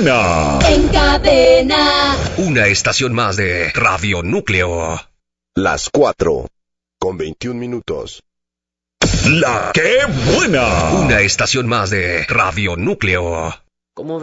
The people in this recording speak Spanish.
Buena! En cadena. Una estación más de Radio Núcleo. Las 4:21. ¡La que buena! Una estación más de Radio Núcleo. Como